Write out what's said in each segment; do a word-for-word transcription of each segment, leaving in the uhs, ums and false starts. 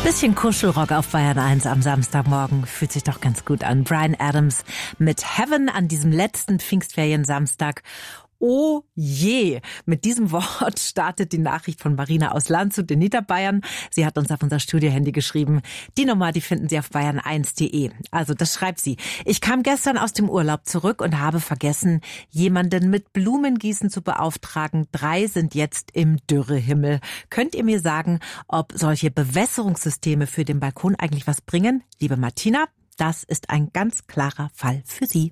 Bisschen Kuschelrock auf Bayern eins am Samstagmorgen. Fühlt sich doch ganz gut an. Bryan Adams mit Heaven an diesem letzten Pfingstferien-Samstag. Oh je, mit diesem Wort startet die Nachricht von Marina aus Landshut in Niederbayern. Sie hat uns auf unser Studiohandy geschrieben. Die Nummer, die finden Sie auf bayern eins punkt de. Also das schreibt sie. Ich kam gestern aus dem Urlaub zurück und habe vergessen, jemanden mit Blumengießen zu beauftragen. Drei sind jetzt im Dürrehimmel. Könnt ihr mir sagen, ob solche Bewässerungssysteme für den Balkon eigentlich was bringen? Liebe Martina, das ist ein ganz klarer Fall für Sie.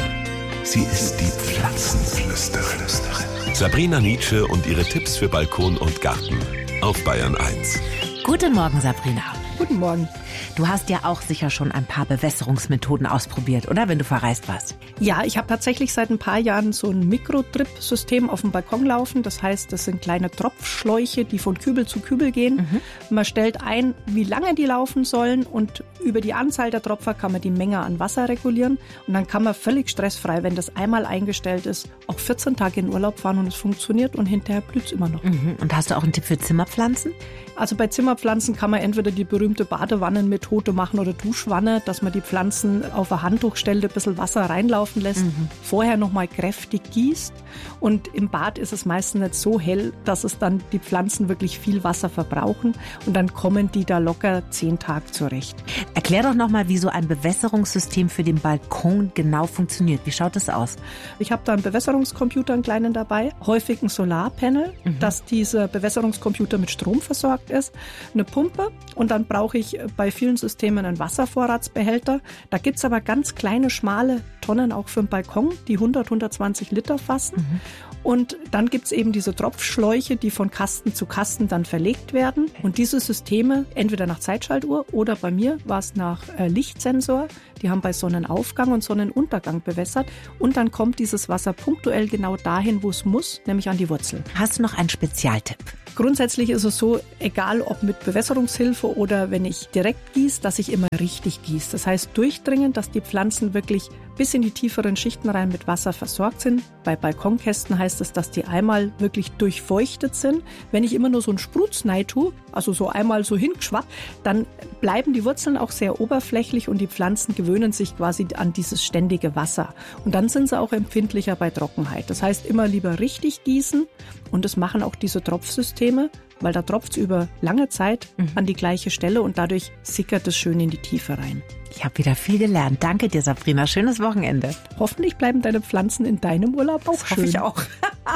Sie ist die Pflanzenflüsterin. Sabrina Nitzsche und ihre Tipps für Balkon und Garten auf Bayern eins. Guten Morgen, Sabrina. Guten Morgen. Du hast ja auch sicher schon ein paar Bewässerungsmethoden ausprobiert, oder? Wenn du verreist warst. Ja, ich habe tatsächlich seit ein paar Jahren so ein Mikro-Drip-System auf dem Balkon laufen. Das heißt, das sind kleine Tropfschläuche, die von Kübel zu Kübel gehen. Mhm. Man stellt ein, wie lange die laufen sollen, und über die Anzahl der Tropfer kann man die Menge an Wasser regulieren. Und dann kann man völlig stressfrei, wenn das einmal eingestellt ist, auch vierzehn Tage in Urlaub fahren und es funktioniert und hinterher blüht es immer noch. Mhm. Und hast du auch einen Tipp für Zimmerpflanzen? Also bei Zimmerpflanzen kann man entweder die berühmte Badewannenmethode machen oder Duschwanne, dass man die Pflanzen auf ein Handtuch stellt, ein bisschen Wasser reinlaufen lässt, mhm. vorher nochmal kräftig gießt. Und im Bad ist es meistens nicht so hell, dass es dann die Pflanzen wirklich viel Wasser verbrauchen, und dann kommen die da locker zehn Tage zurecht. Erklär doch nochmal, wie so ein Bewässerungssystem für den Balkon genau funktioniert. Wie schaut das aus? Ich habe da einen Bewässerungscomputer, einen kleinen dabei, häufig ein Solarpanel, mhm. dass dieser Bewässerungscomputer mit Strom versorgt ist, eine Pumpe, und dann brauche ich bei vielen Systemen einen Wasservorratsbehälter. Da gibt es aber ganz kleine, schmale Tonnen auch für den Balkon, die hundert, hundertzwanzig Liter fassen. Mhm. Und dann gibt es eben diese Tropfschläuche, die von Kasten zu Kasten dann verlegt werden. Und diese Systeme, entweder nach Zeitschaltuhr oder bei mir war es nach äh, Lichtsensor, die haben bei Sonnenaufgang und Sonnenuntergang bewässert. Und dann kommt dieses Wasser punktuell genau dahin, wo es muss, nämlich an die Wurzeln. Hast du noch einen Spezialtipp? Grundsätzlich ist es so, egal ob mit Bewässerungshilfe oder wenn ich direkt gieße, dass ich immer richtig gieße. Das heißt durchdringend, dass die Pflanzen wirklich bis in die tieferen Schichten rein mit Wasser versorgt sind. Bei Balkonkästen heißt es, dass die einmal wirklich durchfeuchtet sind. Wenn ich immer nur so einen Sprutz rein tue, also so einmal so hingeschwappt, dann bleiben die Wurzeln auch sehr oberflächlich und die Pflanzen gewöhnen sich quasi an dieses ständige Wasser. Und dann sind sie auch empfindlicher bei Trockenheit. Das heißt, immer lieber richtig gießen, und das machen auch diese Tropfsysteme, weil da tropft es über lange Zeit mhm. an die gleiche Stelle und dadurch sickert es schön in die Tiefe rein. Ich habe wieder viel gelernt. Danke dir, Sabrina. Schönes Wochenende. Hoffentlich bleiben deine Pflanzen in deinem Urlaub auch das schön. Hoffe ich auch.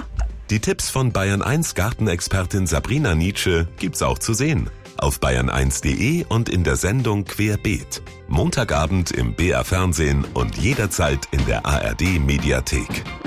Die Tipps von Bayern eins Gartenexpertin Sabrina Nitzsche gibt's auch zu sehen auf bayern eins punkt de und in der Sendung Querbeet. Montagabend im B R Fernsehen und jederzeit in der A R D Mediathek.